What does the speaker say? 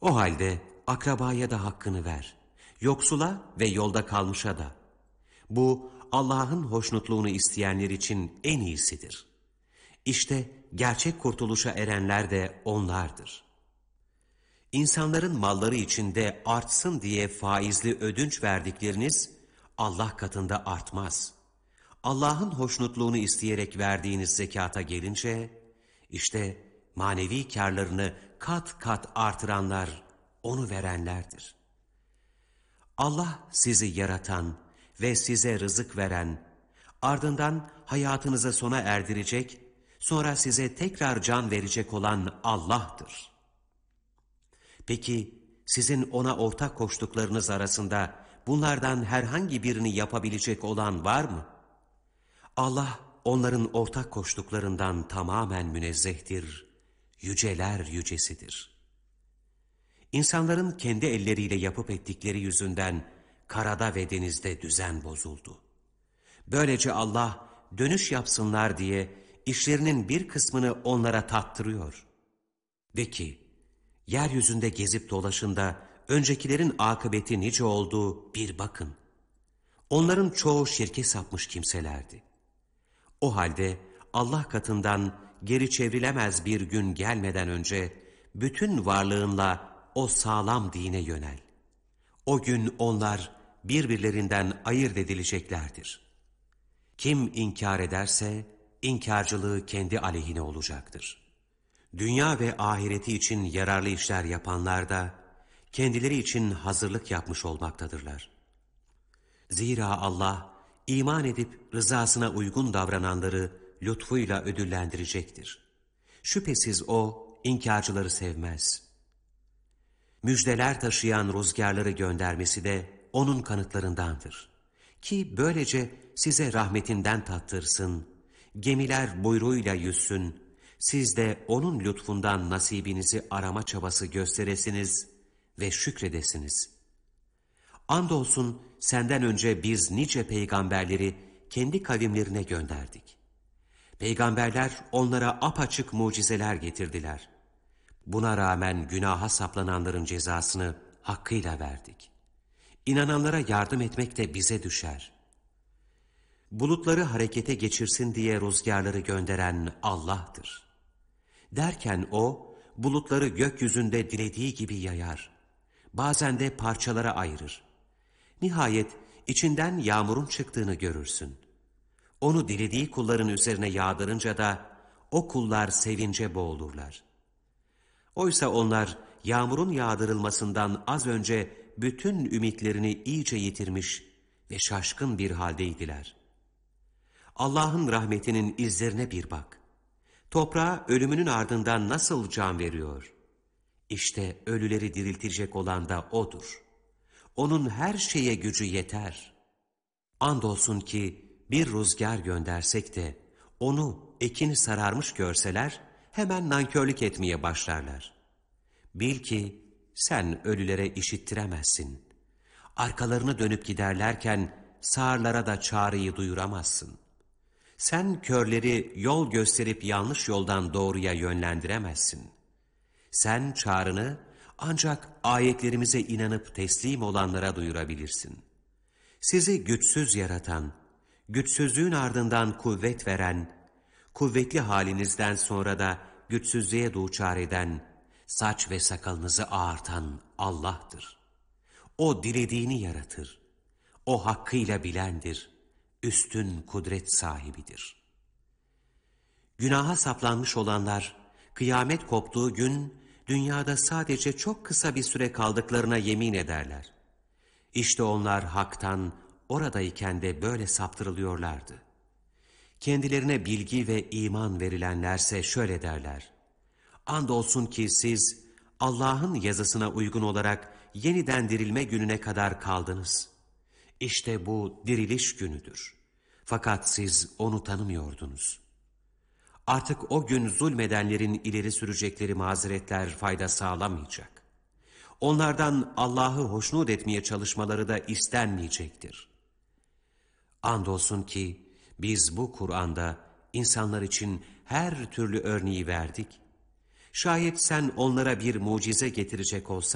O halde akrabaya da hakkını ver. Yoksula ve yolda kalmışa da. Bu Allah'ın hoşnutluğunu isteyenler için en iyisidir. İşte gerçek kurtuluşa erenler de onlardır. İnsanların malları içinde artsın diye faizli ödünç verdikleriniz Allah katında artmaz. Allah'ın hoşnutluğunu isteyerek verdiğiniz zekata gelince, işte manevi kârlarını kat kat artıranlar onu verenlerdir. Allah sizi yaratan ve size rızık veren, ardından hayatınızı sona erdirecek, sonra size tekrar can verecek olan Allah'tır. Peki sizin ona ortak koştuklarınız arasında bunlardan herhangi birini yapabilecek olan var mı? Allah onların ortak koştuklarından tamamen münezzehtir, yüceler yücesidir. İnsanların kendi elleriyle yapıp ettikleri yüzünden karada ve denizde düzen bozuldu. Böylece Allah dönüş yapsınlar diye işlerinin bir kısmını onlara tattırıyor. De ki, yeryüzünde gezip dolaşın da öncekilerin akıbeti nice olduğu bir bakın. Onların çoğu şirke sapmış kimselerdi. O halde Allah katından geri çevrilemez bir gün gelmeden önce bütün varlığınla o sağlam dine yönel. O gün onlar birbirlerinden ayırt edileceklerdir. Kim inkar ederse inkarcılığı kendi aleyhine olacaktır. Dünya ve ahireti için yararlı işler yapanlar da kendileri için hazırlık yapmış olmaktadırlar. Zira Allah iman edip rızasına uygun davrananları lütfuyla ödüllendirecektir. Şüphesiz O inkarcıları sevmez. Müjdeler taşıyan rüzgarları göndermesi de O'nun kanıtlarındandır. Ki böylece size rahmetinden tattırsın, gemiler buyruğuyla yüzsün, siz de O'nun lütfundan nasibinizi arama çabası gösteresiniz ve şükredesiniz. Andolsun senden önce biz nice peygamberleri kendi kavimlerine gönderdik. Peygamberler onlara apaçık mucizeler getirdiler. Buna rağmen günaha saplananların cezasını hakkıyla verdik. İnananlara yardım etmek de bize düşer. Bulutları harekete geçirsin diye rüzgarları gönderen Allah'tır. Derken O, bulutları gökyüzünde dilediği gibi yayar. Bazen de parçalara ayırır. Nihayet içinden yağmurun çıktığını görürsün. Onu dilediği kulların üzerine yağdırınca da o kullar sevince boğulurlar. Oysa onlar yağmurun yağdırılmasından az önce bütün ümitlerini iyice yitirmiş ve şaşkın bir haldeydiler. Allah'ın rahmetinin izlerine bir bak. Toprağa ölümünün ardından nasıl can veriyor? İşte ölüleri diriltecek olan da O'dur. O'nun her şeye gücü yeter. Andolsun ki bir rüzgar göndersek de onu ekini sararmış görseler hemen nankörlük etmeye başlarlar. Bil ki sen ölülere işittiremezsin. Arkalarını dönüp giderlerken sağırlara da çağrıyı duyuramazsın. Sen körleri yol gösterip yanlış yoldan doğruya yönlendiremezsin. Sen çağrını ancak ayetlerimize inanıp teslim olanlara duyurabilirsin. Sizi güçsüz yaratan, güçsüzlüğün ardından kuvvet veren, kuvvetli halinizden sonra da güçsüzlüğe duçar eden, saç ve sakalınızı ağartan Allah'tır. O dilediğini yaratır. O hakkıyla bilendir, üstün kudret sahibidir. Günaha saplanmış olanlar, kıyamet koptuğu gün, dünyada sadece çok kısa bir süre kaldıklarına yemin ederler. İşte onlar haktan, oradayken de böyle saptırılıyorlardı. Kendilerine bilgi ve iman verilenlerse şöyle derler: andolsun ki siz Allah'ın yazısına uygun olarak yeniden dirilme gününe kadar kaldınız. İşte bu diriliş günüdür. Fakat siz onu tanımıyordunuz. Artık o gün zulmedenlerin ileri sürecekleri mazeretler fayda sağlamayacak. Onlardan Allah'ı hoşnut etmeye çalışmaları da istenmeyecektir. Andolsun ki biz bu Kur'an'da insanlar için her türlü örneği verdik. Şayet sen onlara bir mucize getirecek olsan,